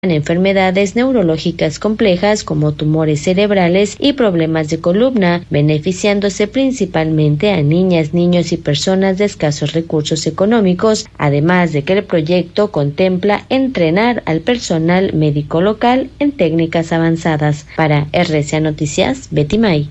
enfermedades neurológicas complejas como tumores cerebrales y problemas de columna, beneficiándose principalmente a niñas, niños y personas de escasos recursos económicos, además de que el proyecto contempla entrenar al personal médico local en técnicas avanzadas. Para RCA Noticias, Betty May.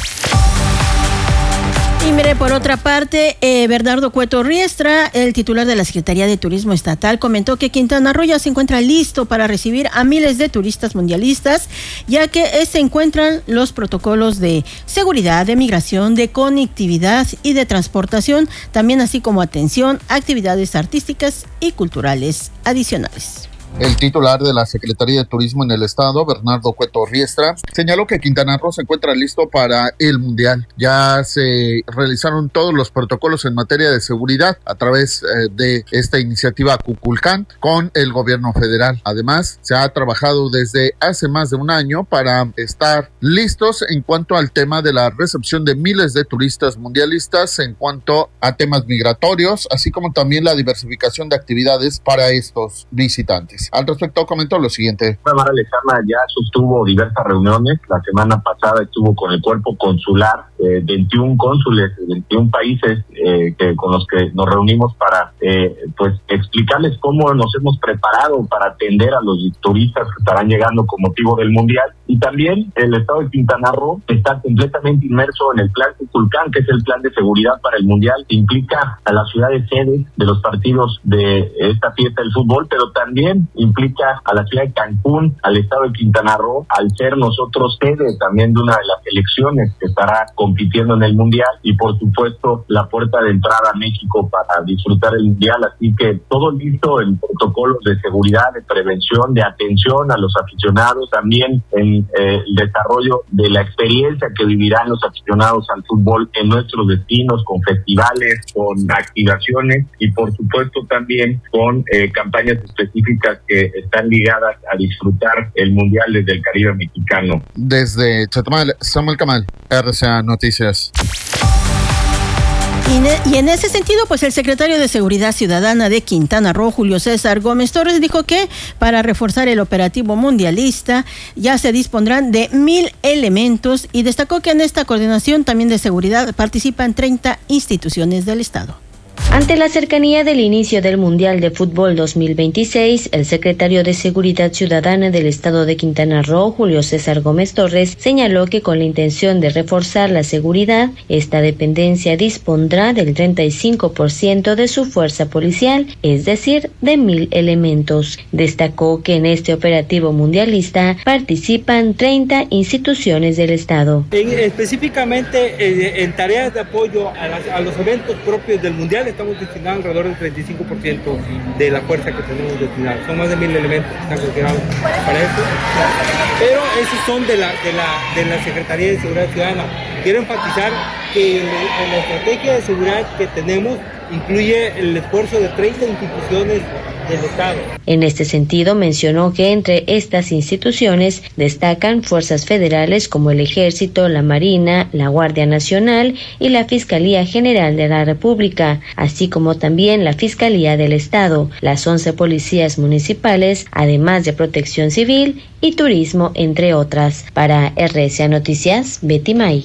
Y mire, por otra parte, Bernardo Cueto Riestra, el titular de la Secretaría de Turismo Estatal, comentó que Quintana Roo ya se encuentra listo para recibir a miles de turistas mundialistas, ya que se encuentran los protocolos de seguridad, de migración, de conectividad y de transportación, también así como atención, actividades artísticas y culturales adicionales. El titular de la Secretaría de Turismo en el Estado, Bernardo Cueto Riestra, señaló que Quintana Roo se encuentra listo para el Mundial. Ya se realizaron todos los protocolos en materia de seguridad a través de esta iniciativa Kukulcán con el gobierno federal. Además, se ha trabajado desde hace más de un año para estar listos en cuanto al tema de la recepción de miles de turistas mundialistas, en cuanto a temas migratorios, así como también la diversificación de actividades para estos visitantes. Al respecto comentó lo siguiente. Mara Lezama ya sostuvo diversas reuniones. La semana pasada estuvo con el cuerpo consular, 21 cónsules de 21 países con los que nos reunimos para pues explicarles cómo nos hemos preparado para atender a los turistas que estarán llegando con motivo del Mundial. Y también el estado de Quintana Roo está completamente inmerso en el plan Kukulcán, que es el plan de seguridad para el Mundial, que implica a las ciudades sedes de los partidos de esta fiesta del fútbol, pero también implica a la ciudad de Cancún, al estado de Quintana Roo, al ser nosotros sede también de una de las selecciones que estará compitiendo en el Mundial, y por supuesto la puerta de entrada a México para disfrutar el Mundial. Así que todo listo en protocolos de seguridad, de prevención, de atención a los aficionados, también en el desarrollo de la experiencia que vivirán los aficionados al fútbol en nuestros destinos, con festivales, con activaciones y por supuesto también con campañas específicas que están ligadas a disfrutar el Mundial desde el Caribe mexicano. Desde Chetumal, Samuel Camal, RCA Noticias. Y en ese sentido, pues el secretario de Seguridad Ciudadana de Quintana Roo, Julio César Gómez Torres, dijo que para reforzar el operativo mundialista ya se dispondrán de 1,000 elementos y destacó que en esta coordinación también de seguridad participan 30 instituciones del Estado. Ante la cercanía del inicio del Mundial de Fútbol 2026, el secretario de Seguridad Ciudadana del Estado de Quintana Roo, Julio César Gómez Torres, señaló que con la intención de reforzar la seguridad, esta dependencia dispondrá del 35% de su fuerza policial, es decir, de 1,000 elementos. Destacó que en este operativo mundialista participan 30 instituciones del Estado. Específicamente en tareas de apoyo a los eventos propios del Mundial, estamos destinando alrededor del 35% de la fuerza que tenemos destinada. Son más de 1,000 elementos que están considerados para esto. Pero esos son de la Secretaría de Seguridad Ciudadana. Quiero enfatizar que la estrategia de seguridad que tenemos incluye el esfuerzo de 30 instituciones del Estado. En este sentido, mencionó que entre estas instituciones destacan fuerzas federales como el Ejército, la Marina, la Guardia Nacional y la Fiscalía General de la República, así como también la Fiscalía del Estado, las 11 policías municipales, además de Protección Civil y Turismo, entre otras. Para RCA Noticias, Betty May.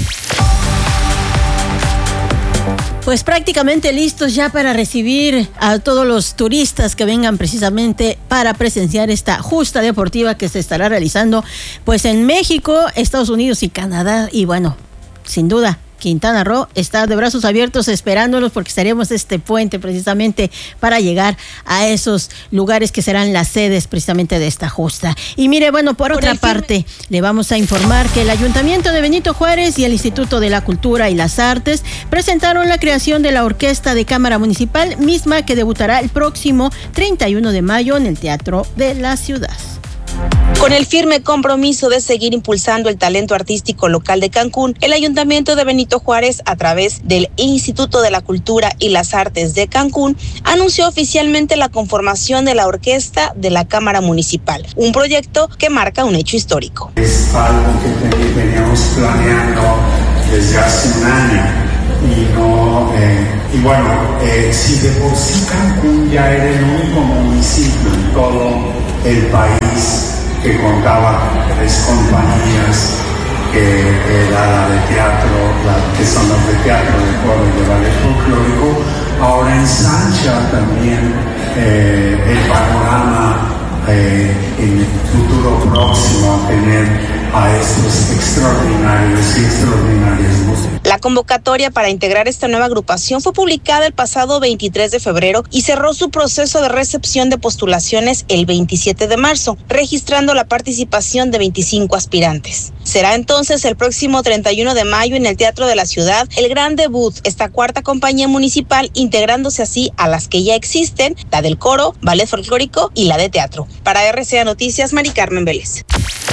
Pues prácticamente listos ya para recibir a todos los turistas que vengan precisamente para presenciar esta justa deportiva que se estará realizando pues en México, Estados Unidos y Canadá. Y bueno, sin duda, Quintana Roo está de brazos abiertos esperándolos porque estaremos este puente precisamente para llegar a esos lugares que serán las sedes precisamente de esta justa. Y mire, bueno, por otra parte, le vamos a informar que el Ayuntamiento de Benito Juárez y el Instituto de la Cultura y las Artes presentaron la creación de la Orquesta de Cámara Municipal, misma que debutará el próximo 31 de mayo en el Teatro de la Ciudad. Con el firme compromiso de seguir impulsando el talento artístico local de Cancún, el Ayuntamiento de Benito Juárez, a través del Instituto de la Cultura y las Artes de Cancún, anunció oficialmente la conformación de la Orquesta de la Cámara Municipal, un proyecto que marca un hecho histórico. Es algo que veníamos planeando desde hace un año. y bueno, si de por sí Cancún ya era el único municipio en todo el país que contaba con 3 compañías, que era la de teatro, que son las de teatro, de coro y de ballet folclórico, ahora ensancha también el panorama en el futuro próximo a tener a estos extraordinarios músicos. La convocatoria para integrar esta nueva agrupación fue publicada el pasado 23 de febrero y cerró su proceso de recepción de postulaciones el 27 de marzo, registrando la participación de 25 aspirantes. Será entonces el próximo 31 de mayo en el Teatro de la Ciudad el gran debut, esta cuarta compañía municipal, integrándose así a las que ya existen, la del coro, ballet folclórico y la de teatro. Para RCA Noticias, Mari Carmen Vélez.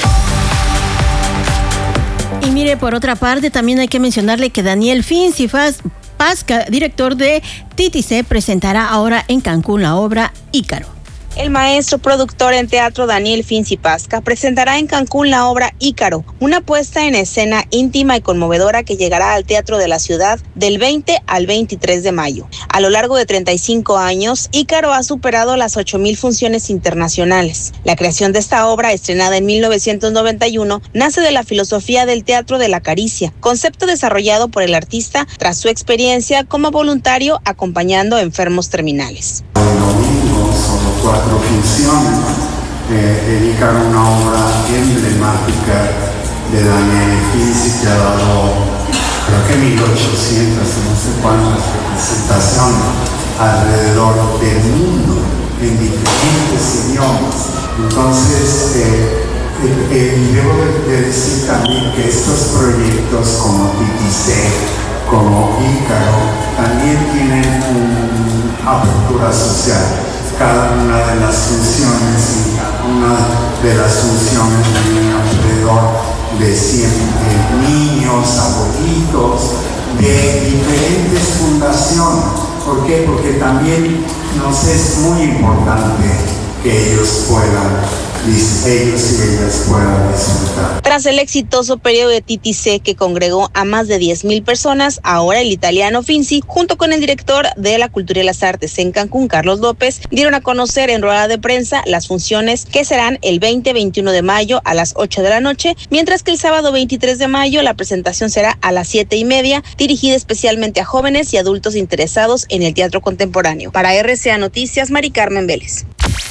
Y mire, por otra parte, también hay que mencionarle que Daniel Finzi Pasca, director de TTC, presentará ahora en Cancún la obra Ícaro. El maestro productor en teatro Daniel Finzi Pasca presentará en Cancún la obra Ícaro, una puesta en escena íntima y conmovedora que llegará al Teatro de la Ciudad del 20 al 23 de mayo. A lo largo de 35 años, Ícaro ha superado las 8,000 funciones internacionales. La creación de esta obra, estrenada en 1991, nace de la filosofía del teatro de la caricia, concepto desarrollado por el artista tras su experiencia como voluntario acompañando a enfermos terminales. 4 funciones, dedicar una obra emblemática de Daniel Finzi, que ha dado creo que 1,800, no sé cuántas representaciones alrededor del mundo, en diferentes idiomas. Entonces, debo de decir también que estos proyectos como TTC, como Ícaro, también tienen una apertura social. Cada una de las funciones tiene alrededor de 100 niños, abuelitos, de diferentes fundaciones. ¿Por qué? Porque también nos es muy importante que ellos y ellas puedan disfrutar. Tras el exitoso periodo de TTC que congregó a más de 10,000 personas, ahora el italiano Finzi, junto con el director de la Cultura y las Artes en Cancún, Carlos López, dieron a conocer en rueda de prensa las funciones que serán el 20 y 21 de mayo a las 8 de la noche, mientras que el sábado 23 de mayo la presentación será a las 7:30, dirigida especialmente a jóvenes y adultos interesados en el teatro contemporáneo. Para RCA Noticias, Mari Carmen Vélez.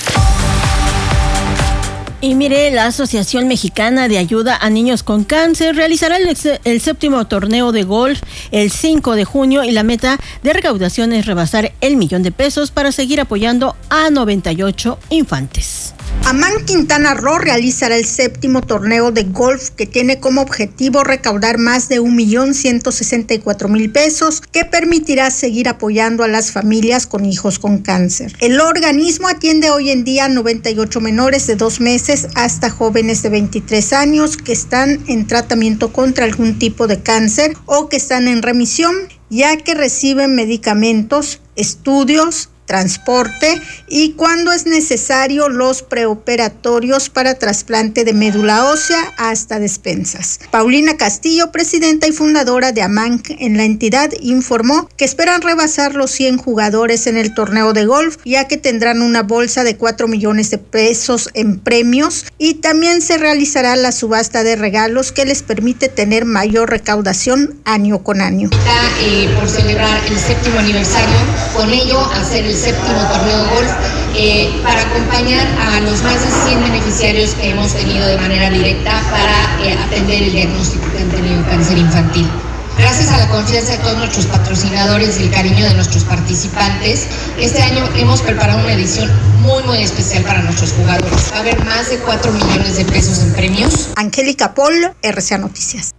Y mire, la Asociación Mexicana de Ayuda a Niños con Cáncer realizará el 7º torneo de golf el 5 de junio y la meta de recaudación es rebasar el $1,000,000 para seguir apoyando a 98 infantes. Amán Quintana Roo realizará el 7º torneo de golf que tiene como objetivo recaudar más de $1,164,000 que permitirá seguir apoyando a las familias con hijos con cáncer. El organismo atiende hoy en día a 98 menores de 2 meses hasta jóvenes de 23 años que están en tratamiento contra algún tipo de cáncer o que están en remisión, ya que reciben medicamentos, estudios, transporte y cuando es necesario los preoperatorios para trasplante de médula ósea hasta despensas. Paulina Castillo, presidenta y fundadora de AMAN en la entidad, informó que esperan rebasar los 100 jugadores en el torneo de golf, ya que tendrán una bolsa de $4 millones en premios y también se realizará la subasta de regalos que les permite tener mayor recaudación año con año. Por celebrar el 7º aniversario, con ello hacer el 7º torneo de golf para acompañar a los más de 100 beneficiarios que hemos tenido de manera directa para atender el diagnóstico que han tenido cáncer infantil. Gracias a la confianza de todos nuestros patrocinadores y el cariño de nuestros participantes, este año hemos preparado una edición muy especial para nuestros jugadores. Va a haber más de $4 millones en premios. Angélica Paul, RCA Noticias.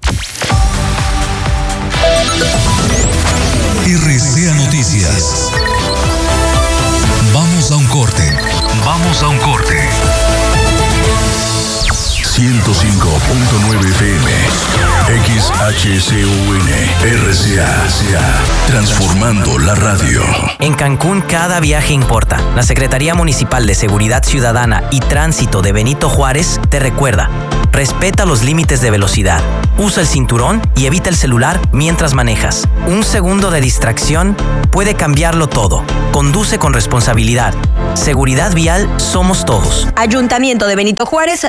RCA Noticias. Vamos a un corte. 105.9 FM. XHCUN, RCA, transformando la radio. En Cancún cada viaje importa. La Secretaría Municipal de Seguridad Ciudadana y Tránsito de Benito Juárez te recuerda: respeta los límites de velocidad, usa el cinturón y evita el celular mientras manejas. Un segundo de distracción puede cambiarlo todo. Conduce con responsabilidad. Seguridad vial somos todos. Ayuntamiento de Benito Juárez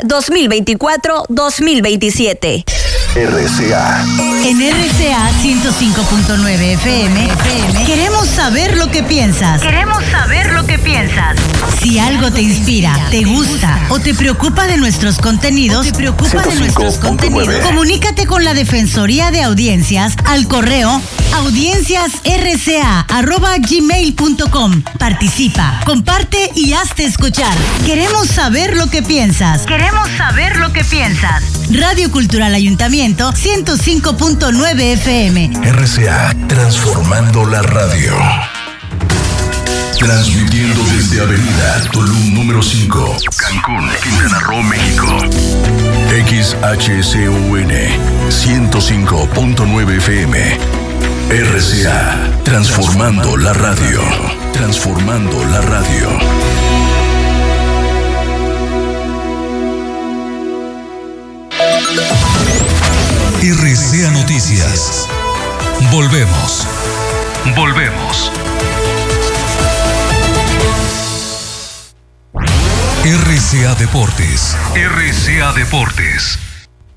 2024-2027. RCA. En RCA 105.9 FM queremos saber lo que piensas. Queremos saber lo que piensas. Si algo te inspira, te gusta o te preocupa de nuestros contenidos, comunícate con la Defensoría de Audiencias al correo audienciasrca@gmail.com. Participa, comparte y hazte escuchar. Queremos saber lo que piensas. Queremos saber lo que piensas. Radio Cultural Ayuntamiento 105.9 FM. RCA, transformando la radio. Transmitiendo desde Avenida Tulum número 5, Cancún, Quintana Roo, México. XHCUN 105.9 FM. RCA, transformando la radio. Transformando la radio. RCA Noticias. Volvemos. RCA Deportes.